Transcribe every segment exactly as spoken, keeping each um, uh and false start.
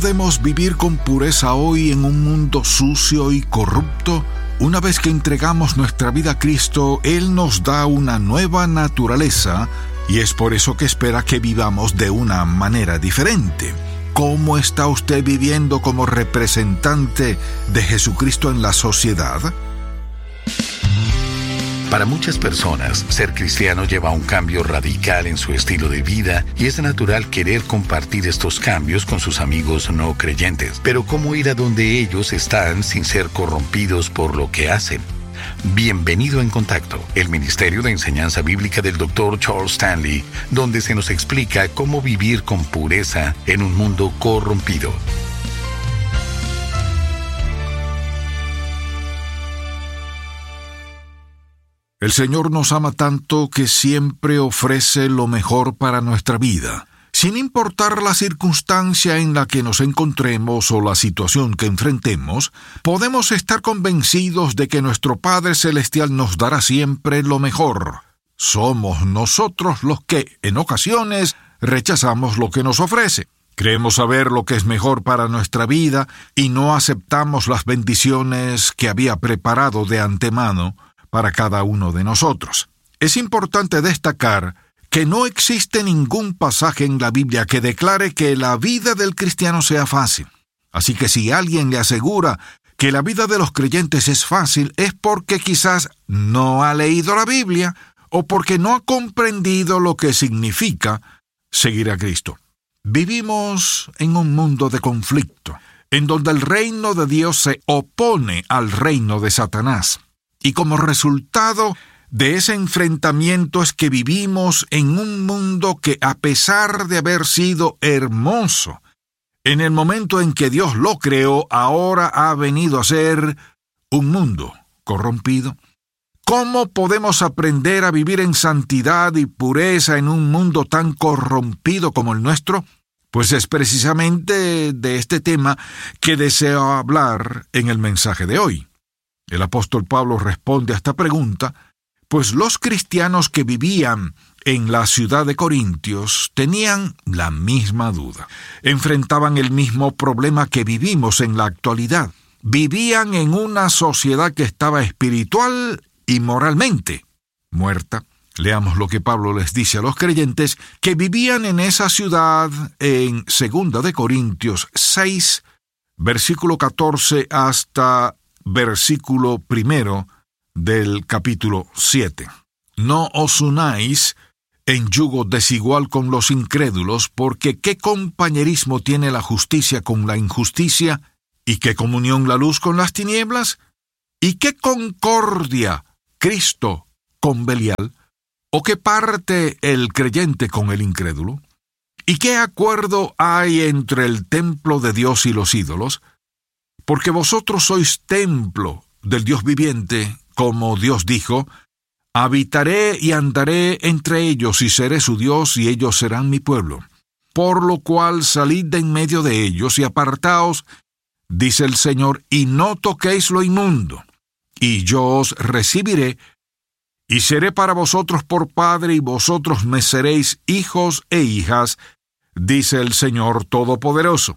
¿Podemos vivir con pureza hoy en un mundo sucio y corrupto? Una vez que entregamos nuestra vida a Cristo, Él nos da una nueva naturaleza y es por eso que espera que vivamos de una manera diferente. ¿Cómo está usted viviendo como representante de Jesucristo en la sociedad? Para muchas personas, ser cristiano lleva a un cambio radical en su estilo de vida y es natural querer compartir estos cambios con sus amigos no creyentes. Pero ¿cómo ir a donde ellos están sin ser corrompidos por lo que hacen? Bienvenido en Contacto, el Ministerio de Enseñanza Bíblica del doctor Charles Stanley, donde se nos explica cómo vivir con pureza en un mundo corrompido. El Señor nos ama tanto que siempre ofrece lo mejor para nuestra vida. Sin importar la circunstancia en la que nos encontremos o la situación que enfrentemos, podemos estar convencidos de que nuestro Padre Celestial nos dará siempre lo mejor. Somos nosotros los que, en ocasiones, rechazamos lo que nos ofrece. Creemos saber lo que es mejor para nuestra vida y no aceptamos las bendiciones que había preparado de antemano para cada uno de nosotros. Es importante destacar que no existe ningún pasaje en la Biblia que declare que la vida del cristiano sea fácil. Así que si alguien le asegura que la vida de los creyentes es fácil, es porque quizás no ha leído la Biblia o porque no ha comprendido lo que significa seguir a Cristo. Vivimos en un mundo de conflicto, en donde el reino de Dios se opone al reino de Satanás. Y como resultado de ese enfrentamiento es que vivimos en un mundo que, a pesar de haber sido hermoso, en el momento en que Dios lo creó, ahora ha venido a ser un mundo corrompido. ¿Cómo podemos aprender a vivir en santidad y pureza en un mundo tan corrompido como el nuestro? Pues es precisamente de este tema que deseo hablar en el mensaje de hoy. El apóstol Pablo responde a esta pregunta, pues los cristianos que vivían en la ciudad de Corintios tenían la misma duda. Enfrentaban el mismo problema que vivimos en la actualidad. Vivían en una sociedad que estaba espiritual y moralmente muerta. Leamos lo que Pablo les dice a los creyentes que vivían en esa ciudad en segunda de Corintios seis, versículo catorce hasta versículo primero del capítulo siete. No os unáis en yugo desigual con los incrédulos, porque ¿qué compañerismo tiene la justicia con la injusticia? ¿Y qué comunión la luz con las tinieblas? ¿Y qué concordia Cristo con Belial? ¿O qué parte el creyente con el incrédulo? ¿Y qué acuerdo hay entre el templo de Dios y los ídolos? Porque vosotros sois templo del Dios viviente, como Dios dijo, habitaré y andaré entre ellos y seré su Dios y ellos serán mi pueblo. Por lo cual salid de en medio de ellos y apartaos, dice el Señor, y no toquéis lo inmundo, y yo os recibiré, y seré para vosotros por padre, y vosotros me seréis hijos e hijas, dice el Señor Todopoderoso.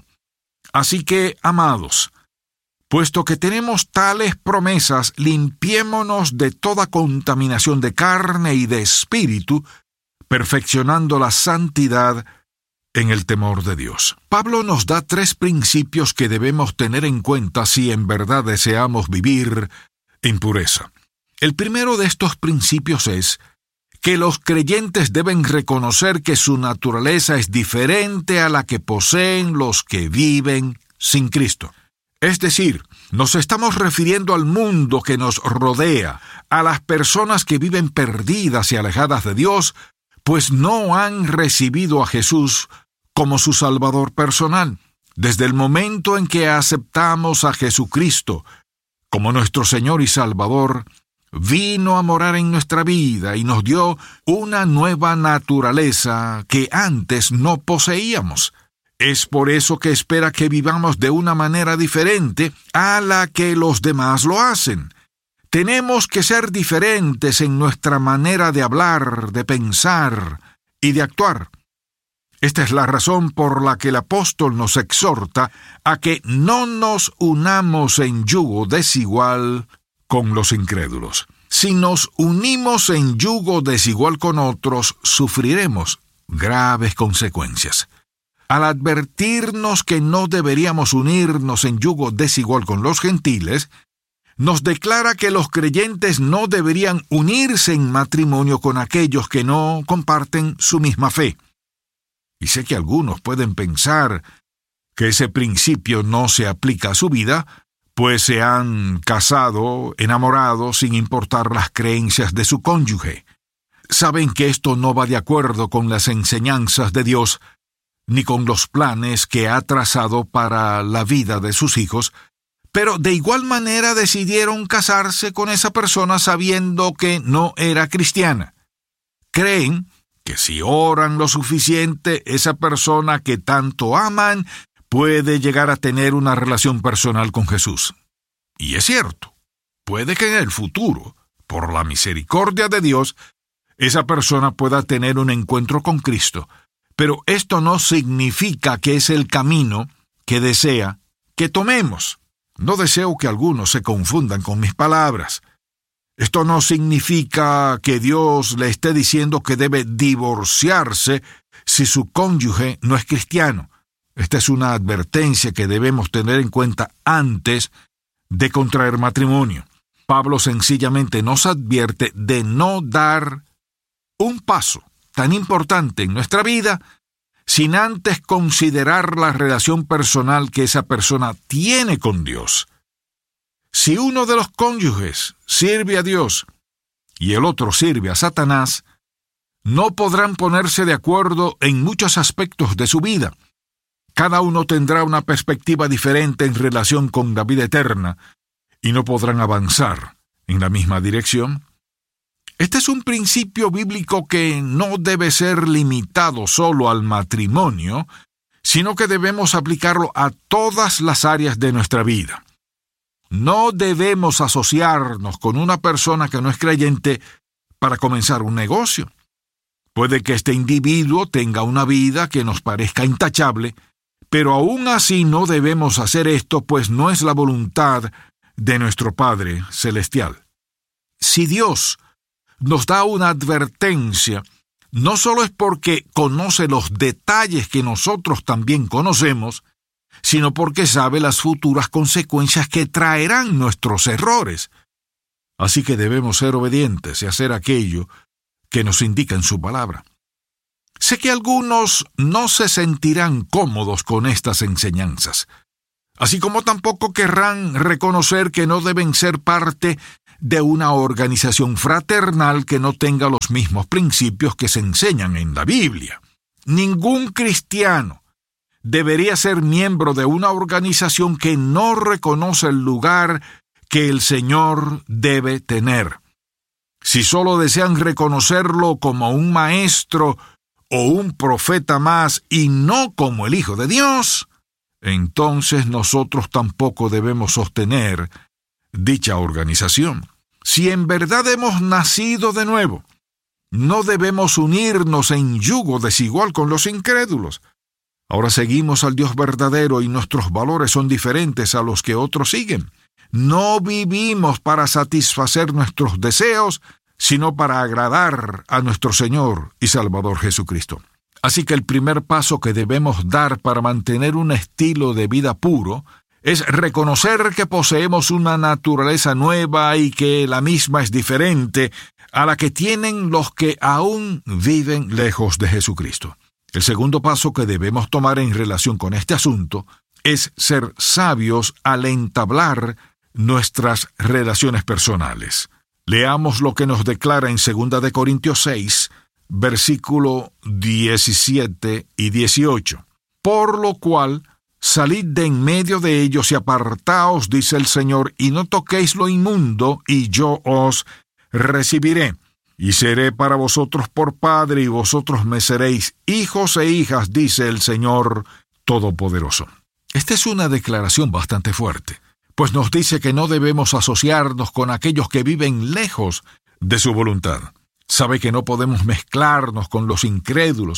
Así que, amados, puesto que tenemos tales promesas, limpiémonos de toda contaminación de carne y de espíritu, perfeccionando la santidad en el temor de Dios. Pablo nos da tres principios que debemos tener en cuenta si en verdad deseamos vivir en pureza. El primero de estos principios es que los creyentes deben reconocer que su naturaleza es diferente a la que poseen los que viven sin Cristo. Es decir, nos estamos refiriendo al mundo que nos rodea, a las personas que viven perdidas y alejadas de Dios, pues no han recibido a Jesús como su Salvador personal. Desde el momento en que aceptamos a Jesucristo como nuestro Señor y Salvador, vino a morar en nuestra vida y nos dio una nueva naturaleza que antes no poseíamos. Es por eso que espera que vivamos de una manera diferente a la que los demás lo hacen. Tenemos que ser diferentes en nuestra manera de hablar, de pensar y de actuar. Esta es la razón por la que el apóstol nos exhorta a que no nos unamos en yugo desigual con los incrédulos. Si nos unimos en yugo desigual con otros, sufriremos graves consecuencias. Al advertirnos que no deberíamos unirnos en yugo desigual con los gentiles, nos declara que los creyentes no deberían unirse en matrimonio con aquellos que no comparten su misma fe. Y sé que algunos pueden pensar que ese principio no se aplica a su vida, pues se han casado, enamorado, sin importar las creencias de su cónyuge. Saben que esto no va de acuerdo con las enseñanzas de Dios, ni con los planes que ha trazado para la vida de sus hijos, pero de igual manera decidieron casarse con esa persona sabiendo que no era cristiana. Creen que si oran lo suficiente, esa persona que tanto aman puede llegar a tener una relación personal con Jesús. Y es cierto, puede que en el futuro, por la misericordia de Dios, esa persona pueda tener un encuentro con Cristo, pero esto no significa que es el camino que desea que tomemos. No deseo que algunos se confundan con mis palabras. Esto no significa que Dios le esté diciendo que debe divorciarse si su cónyuge no es cristiano. Esta es una advertencia que debemos tener en cuenta antes de contraer matrimonio. Pablo sencillamente nos advierte de no dar un paso tan importante en nuestra vida sin antes considerar la relación personal que esa persona tiene con Dios. Si uno de los cónyuges sirve a Dios y el otro sirve a Satanás, no podrán ponerse de acuerdo en muchos aspectos de su vida. Cada uno tendrá una perspectiva diferente en relación con la vida eterna y no podrán avanzar en la misma dirección. Este es un principio bíblico que no debe ser limitado solo al matrimonio, sino que debemos aplicarlo a todas las áreas de nuestra vida. No debemos asociarnos con una persona que no es creyente para comenzar un negocio. Puede que este individuo tenga una vida que nos parezca intachable, pero aún así no debemos hacer esto, pues no es la voluntad de nuestro Padre Celestial. Si Dios nos da una advertencia, no solo es porque conoce los detalles que nosotros también conocemos, sino porque sabe las futuras consecuencias que traerán nuestros errores. Así que debemos ser obedientes y hacer aquello que nos indica en su palabra. Sé que algunos no se sentirán cómodos con estas enseñanzas, así como tampoco querrán reconocer que no deben ser parte de una organización fraternal que no tenga los mismos principios que se enseñan en la Biblia. Ningún cristiano debería ser miembro de una organización que no reconoce el lugar que el Señor debe tener. Si solo desean reconocerlo como un maestro o un profeta más y no como el Hijo de Dios, entonces nosotros tampoco debemos sostener dicha organización. Si en verdad hemos nacido de nuevo, no debemos unirnos en yugo desigual con los incrédulos. Ahora seguimos al Dios verdadero y nuestros valores son diferentes a los que otros siguen. No vivimos para satisfacer nuestros deseos, sino para agradar a nuestro Señor y Salvador Jesucristo. Así que el primer paso que debemos dar para mantener un estilo de vida puro es reconocer que poseemos una naturaleza nueva y que la misma es diferente a la que tienen los que aún viven lejos de Jesucristo. El segundo paso que debemos tomar en relación con este asunto es ser sabios al entablar nuestras relaciones personales. Leamos lo que nos declara en segunda de Corintios seis, versículo diecisiete y dieciocho. Por lo cual, salid de en medio de ellos y apartaos, dice el Señor, y no toquéis lo inmundo, y yo os recibiré. Y seré para vosotros por padre, y vosotros me seréis hijos e hijas, dice el Señor Todopoderoso. Esta es una declaración bastante fuerte, pues nos dice que no debemos asociarnos con aquellos que viven lejos de su voluntad. Sabe que no podemos mezclarnos con los incrédulos,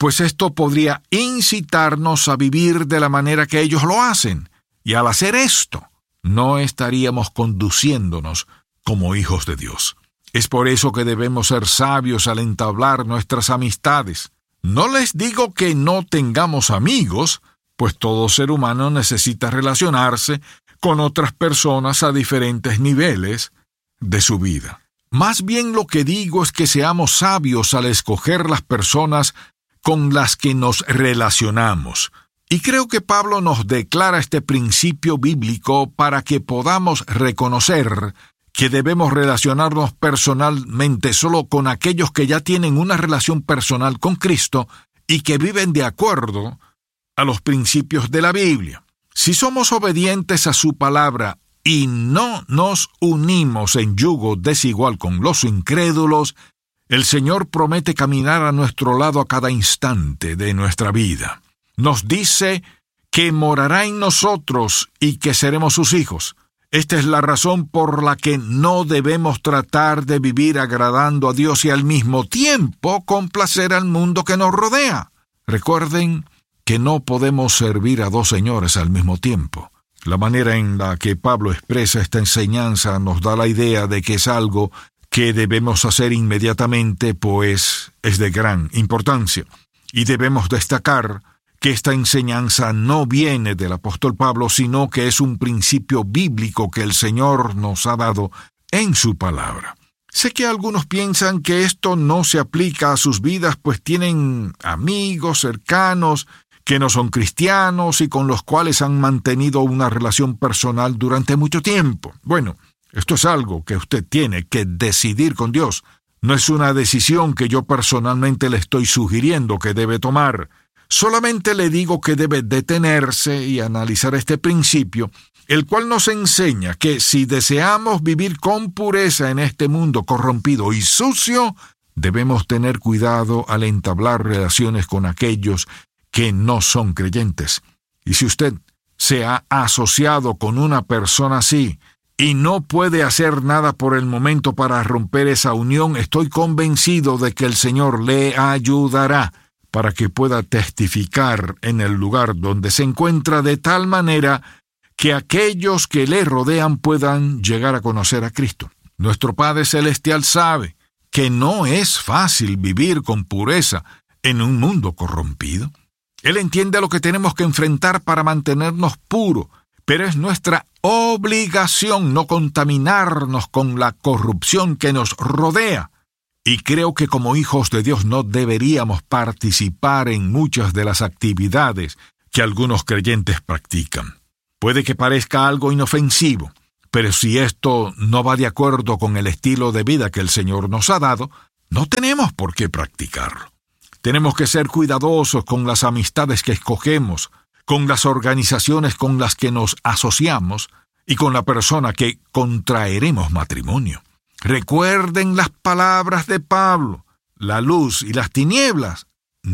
pues esto podría incitarnos a vivir de la manera que ellos lo hacen, y al hacer esto, no estaríamos conduciéndonos como hijos de Dios. Es por eso que debemos ser sabios al entablar nuestras amistades. No les digo que no tengamos amigos, pues todo ser humano necesita relacionarse con otras personas a diferentes niveles de su vida. Más bien lo que digo es que seamos sabios al escoger las personas con las que nos relacionamos. Y creo que Pablo nos declara este principio bíblico para que podamos reconocer que debemos relacionarnos personalmente solo con aquellos que ya tienen una relación personal con Cristo y que viven de acuerdo a los principios de la Biblia. Si somos obedientes a su palabra y no nos unimos en yugo desigual con los incrédulos, el Señor promete caminar a nuestro lado a cada instante de nuestra vida. Nos dice que morará en nosotros y que seremos sus hijos. Esta es la razón por la que no debemos tratar de vivir agradando a Dios y al mismo tiempo complacer al mundo que nos rodea. Recuerden que no podemos servir a dos señores al mismo tiempo. La manera en la que Pablo expresa esta enseñanza nos da la idea de que es algo que debemos hacer inmediatamente, pues es de gran importancia. Y debemos destacar que esta enseñanza no viene del apóstol Pablo, sino que es un principio bíblico que el Señor nos ha dado en su palabra. Sé que algunos piensan que esto no se aplica a sus vidas, pues tienen amigos cercanos que no son cristianos y con los cuales han mantenido una relación personal durante mucho tiempo. Bueno, esto es algo que usted tiene que decidir con Dios. No es una decisión que yo personalmente le estoy sugiriendo que debe tomar. Solamente le digo que debe detenerse y analizar este principio, el cual nos enseña que si deseamos vivir con pureza en este mundo corrompido y sucio, debemos tener cuidado al entablar relaciones con aquellos que no son creyentes. Y si usted se ha asociado con una persona así y no puede hacer nada por el momento para romper esa unión, estoy convencido de que el Señor le ayudará para que pueda testificar en el lugar donde se encuentra de tal manera que aquellos que le rodean puedan llegar a conocer a Cristo. Nuestro Padre Celestial sabe que no es fácil vivir con pureza en un mundo corrompido. Él entiende lo que tenemos que enfrentar para mantenernos puros, pero es nuestra obligación no contaminarnos con la corrupción que nos rodea. Y creo que como hijos de Dios no deberíamos participar en muchas de las actividades que algunos creyentes practican. Puede que parezca algo inofensivo, pero si esto no va de acuerdo con el estilo de vida que el Señor nos ha dado, no tenemos por qué practicarlo. Tenemos que ser cuidadosos con las amistades que escogemos, con las organizaciones con las que nos asociamos y con la persona que contraeremos matrimonio. Recuerden las palabras de Pablo. La luz y las tinieblas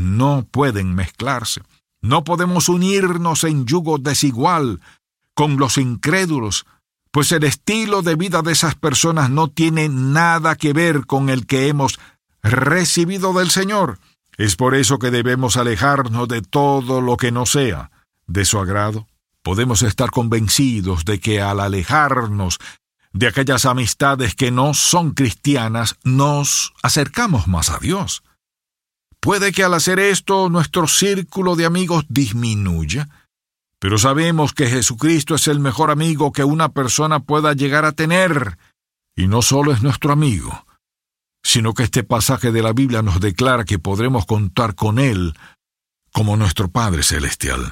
no pueden mezclarse. No podemos unirnos en yugo desigual con los incrédulos, pues el estilo de vida de esas personas no tiene nada que ver con el que hemos recibido del Señor. Es por eso que debemos alejarnos de todo lo que no sea de su agrado. Podemos estar convencidos de que al alejarnos de aquellas amistades que no son cristianas, nos acercamos más a Dios. Puede que al hacer esto nuestro círculo de amigos disminuya, pero sabemos que Jesucristo es el mejor amigo que una persona pueda llegar a tener, y no solo es nuestro amigo, sino que este pasaje de la Biblia nos declara que podremos contar con Él como nuestro Padre Celestial.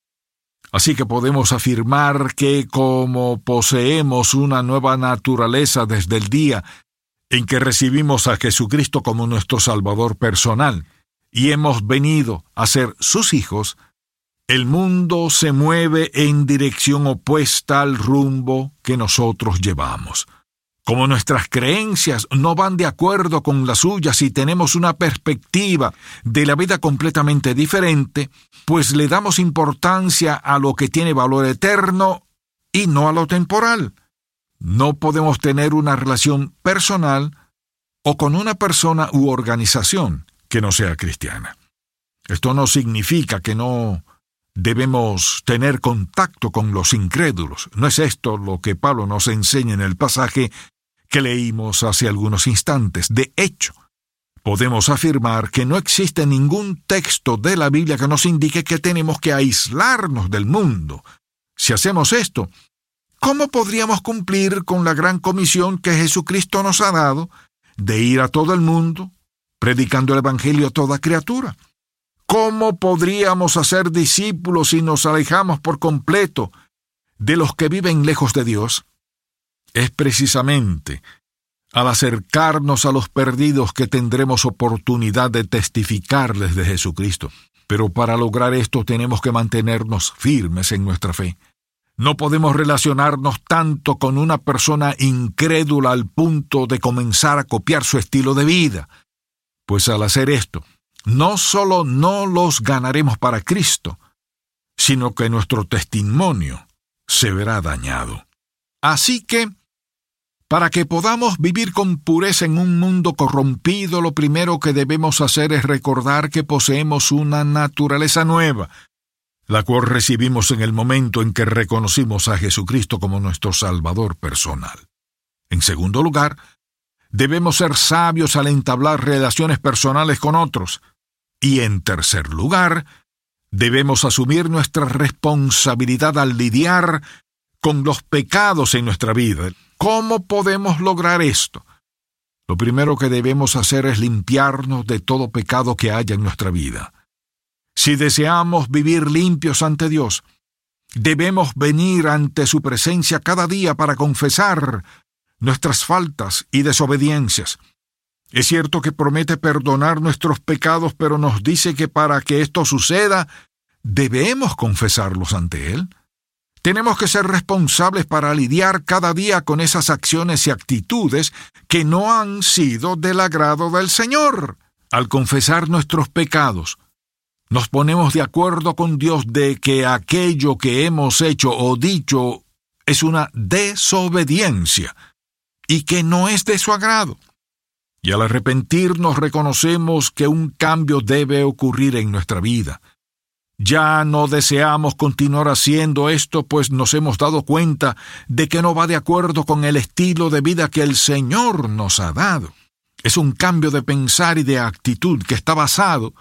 Así que podemos afirmar que como poseemos una nueva naturaleza desde el día en que recibimos a Jesucristo como nuestro Salvador personal y hemos venido a ser sus hijos, el mundo se mueve en dirección opuesta al rumbo que nosotros llevamos. Como nuestras creencias no van de acuerdo con las suyas y tenemos una perspectiva de la vida completamente diferente, pues le damos importancia a lo que tiene valor eterno y no a lo temporal. No podemos tener una relación personal o con una persona u organización que no sea cristiana. Esto no significa que no debemos tener contacto con los incrédulos. No es esto lo que Pablo nos enseña en el pasaje que leímos hace algunos instantes. De hecho, podemos afirmar que no existe ningún texto de la Biblia que nos indique que tenemos que aislarnos del mundo. Si hacemos esto, ¿cómo podríamos cumplir con la gran comisión que Jesucristo nos ha dado de ir a todo el mundo, predicando el Evangelio a toda criatura? ¿Cómo podríamos hacer discípulos si nos alejamos por completo de los que viven lejos de Dios? Es precisamente al acercarnos a los perdidos que tendremos oportunidad de testificarles de Jesucristo. Pero para lograr esto tenemos que mantenernos firmes en nuestra fe. No podemos relacionarnos tanto con una persona incrédula al punto de comenzar a copiar su estilo de vida. Pues al hacer esto, no solo no los ganaremos para Cristo, sino que nuestro testimonio se verá dañado. Así que, para que podamos vivir con pureza en un mundo corrompido, lo primero que debemos hacer es recordar que poseemos una naturaleza nueva, la cual recibimos en el momento en que reconocimos a Jesucristo como nuestro Salvador personal. En segundo lugar, debemos ser sabios al entablar relaciones personales con otros. Y en tercer lugar, debemos asumir nuestra responsabilidad al lidiar con los pecados en nuestra vida. ¿Cómo podemos lograr esto? Lo primero que debemos hacer es limpiarnos de todo pecado que haya en nuestra vida. Si deseamos vivir limpios ante Dios, debemos venir ante su presencia cada día para confesar nuestras faltas y desobediencias. Es cierto que promete perdonar nuestros pecados, pero nos dice que para que esto suceda, debemos confesarlos ante Él. Tenemos que ser responsables para lidiar cada día con esas acciones y actitudes que no han sido del agrado del Señor. Al confesar nuestros pecados, nos ponemos de acuerdo con Dios de que aquello que hemos hecho o dicho es una desobediencia y que no es de su agrado. Y al arrepentirnos reconocemos que un cambio debe ocurrir en nuestra vida. Ya no deseamos continuar haciendo esto, pues nos hemos dado cuenta de que no va de acuerdo con el estilo de vida que el Señor nos ha dado. Es un cambio de pensar y de actitud que está basado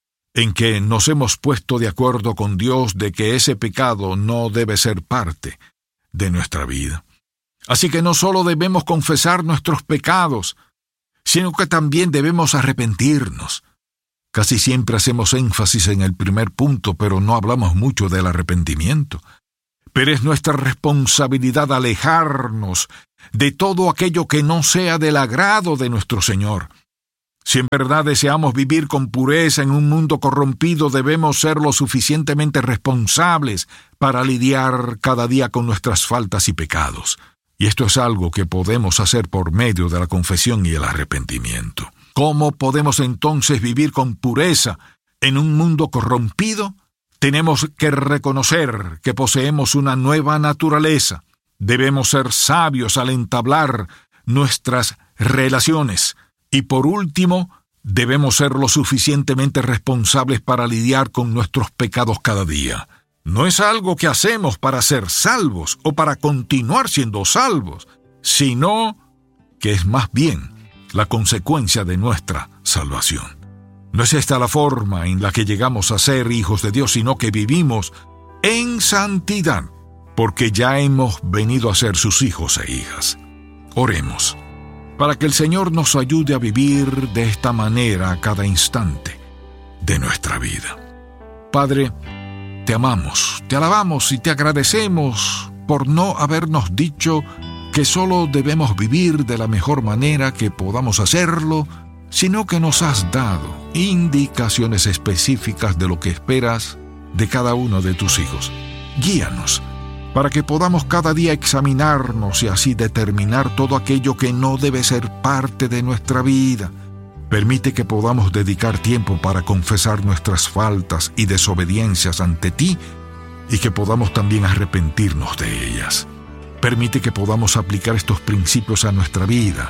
en que nos hemos puesto de acuerdo con Dios de que ese pecado no debe ser parte de nuestra vida. Así que no solo debemos confesar nuestros pecados, sino que también debemos arrepentirnos. Casi siempre hacemos énfasis en el primer punto, pero no hablamos mucho del arrepentimiento. Pero es nuestra responsabilidad alejarnos de todo aquello que no sea del agrado de nuestro Señor. Si en verdad deseamos vivir con pureza en un mundo corrompido, debemos ser lo suficientemente responsables para lidiar cada día con nuestras faltas y pecados. Y esto es algo que podemos hacer por medio de la confesión y el arrepentimiento. ¿Cómo podemos entonces vivir con pureza en un mundo corrompido? Tenemos que reconocer que poseemos una nueva naturaleza. Debemos ser sabios al entablar nuestras relaciones. Y por último, debemos ser lo suficientemente responsables para lidiar con nuestros pecados cada día. No es algo que hacemos para ser salvos o para continuar siendo salvos, sino que es más bien la consecuencia de nuestra salvación. No es esta la forma en la que llegamos a ser hijos de Dios, sino que vivimos en santidad, porque ya hemos venido a ser sus hijos e hijas. Oremos, para que el Señor nos ayude a vivir de esta manera a cada instante de nuestra vida. Padre, te amamos, te alabamos y te agradecemos por no habernos dicho que solo debemos vivir de la mejor manera que podamos hacerlo, sino que nos has dado indicaciones específicas de lo que esperas de cada uno de tus hijos. Guíanos para que podamos cada día examinarnos y así determinar todo aquello que no debe ser parte de nuestra vida. Permite que podamos dedicar tiempo para confesar nuestras faltas y desobediencias ante ti y que podamos también arrepentirnos de ellas. Permite que podamos aplicar estos principios a nuestra vida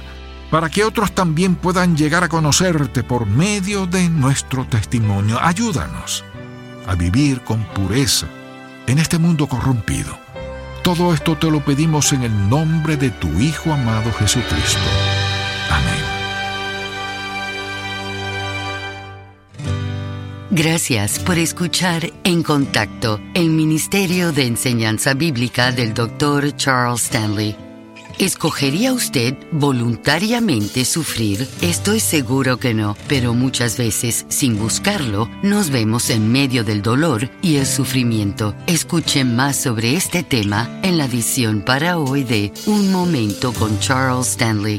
para que otros también puedan llegar a conocerte por medio de nuestro testimonio. Ayúdanos a vivir con pureza en este mundo corrompido. Todo esto te lo pedimos en el nombre de tu Hijo amado Jesucristo. Amén. Gracias por escuchar En Contacto, el Ministerio de Enseñanza Bíblica del doctor Charles Stanley. ¿Escogería usted voluntariamente sufrir? Estoy seguro que no, pero muchas veces, sin buscarlo, nos vemos en medio del dolor y el sufrimiento. Escuche más sobre este tema en la edición para hoy de Un Momento con Charles Stanley.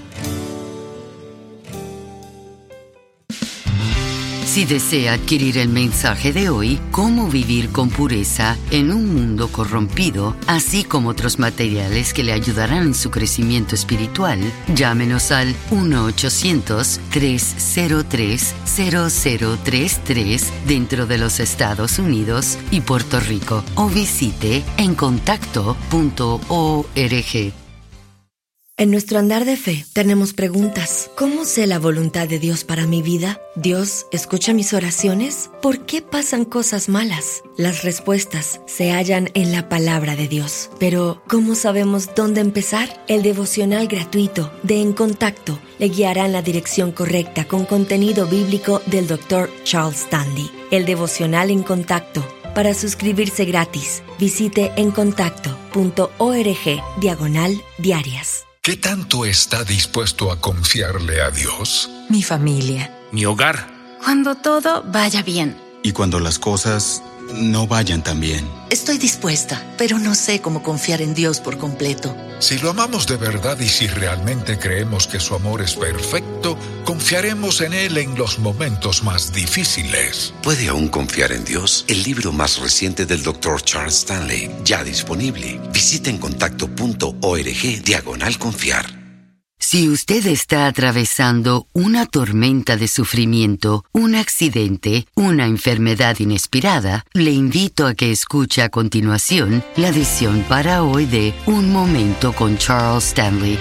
Si desea adquirir el mensaje de hoy, Cómo vivir con pureza en un mundo corrompido, así como otros materiales que le ayudarán en su crecimiento espiritual, llámenos al uno ochocientos, tres cero tres, cero cero tres tres dentro de los Estados Unidos y Puerto Rico o visite en contacto punto org. En nuestro andar de fe tenemos preguntas. ¿Cómo sé la voluntad de Dios para mi vida? ¿Dios escucha mis oraciones? ¿Por qué pasan cosas malas? Las respuestas se hallan en la palabra de Dios. Pero, ¿cómo sabemos dónde empezar? El devocional gratuito de En Contacto le guiará en la dirección correcta con contenido bíblico del doctor Charles Stanley. El devocional En Contacto. Para suscribirse gratis, visite en contacto punto org diagonal diarias. ¿Qué tanto está dispuesto a confiarle a Dios? Mi familia. Mi hogar. Cuando todo vaya bien. Y cuando las cosas no vayan tan bien. Estoy dispuesta, pero no sé cómo confiar en Dios por completo. Si lo amamos de verdad y si realmente creemos que su amor es perfecto, confiaremos en Él en los momentos más difíciles. ¿Puede aún confiar en Dios? El libro más reciente del doctor Charles Stanley, ya disponible. Visite en contacto punto org diagonal confiar. Si usted está atravesando una tormenta de sufrimiento, un accidente, una enfermedad inesperada, le invito a que escuche a continuación la edición para hoy de Un Momento con Charles Stanley.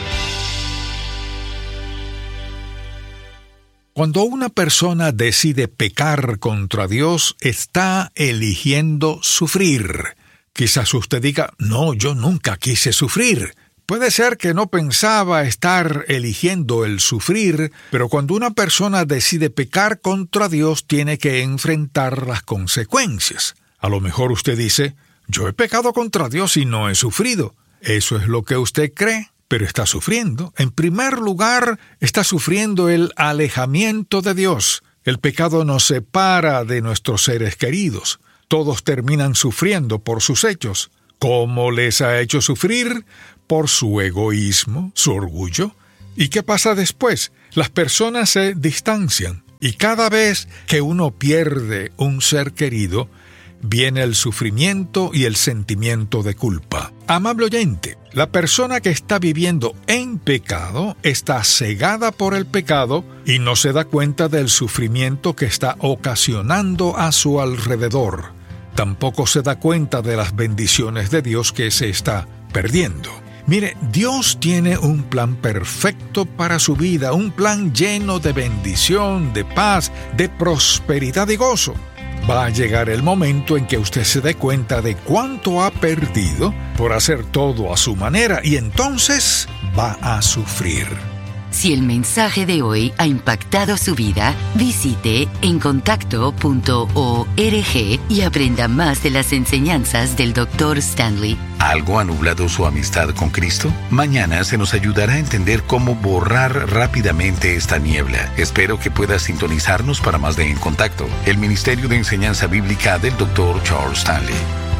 Cuando una persona decide pecar contra Dios, está eligiendo sufrir. Quizás usted diga, no, yo nunca quise sufrir. Puede ser que no pensaba estar eligiendo el sufrir, pero cuando una persona decide pecar contra Dios, tiene que enfrentar las consecuencias. A lo mejor usted dice, yo he pecado contra Dios y no he sufrido. Eso es lo que usted cree, pero está sufriendo. En primer lugar, está sufriendo el alejamiento de Dios. El pecado nos separa de nuestros seres queridos. Todos terminan sufriendo por sus hechos. ¿Cómo les ha hecho sufrir? Por su egoísmo, su orgullo. ¿Y qué pasa después? Las personas se distancian. Y cada vez que uno pierde un ser querido, viene el sufrimiento y el sentimiento de culpa. Amable oyente, la persona que está viviendo en pecado está cegada por el pecado y no se da cuenta del sufrimiento que está ocasionando a su alrededor. Tampoco se da cuenta de las bendiciones de Dios que se está perdiendo. Mire, Dios tiene un plan perfecto para su vida, un plan lleno de bendición, de paz, de prosperidad y gozo. Va a llegar el momento en que usted se dé cuenta de cuánto ha perdido por hacer todo a su manera y entonces va a sufrir. Si el mensaje de hoy ha impactado su vida, visite en contacto punto org y aprenda más de las enseñanzas del doctor Stanley. ¿Algo ha nublado su amistad con Cristo? Mañana se nos ayudará a entender cómo borrar rápidamente esta niebla. Espero que pueda sintonizarnos para más de En Contacto, el Ministerio de Enseñanza Bíblica del doctor Charles Stanley.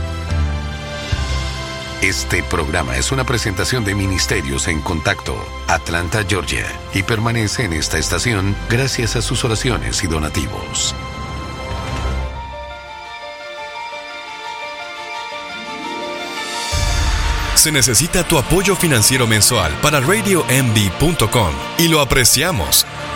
Este programa es una presentación de Ministerios en Contacto, Atlanta, Georgia, y permanece en esta estación gracias a sus oraciones y donativos. Se necesita tu apoyo financiero mensual para radio m b punto com y lo apreciamos.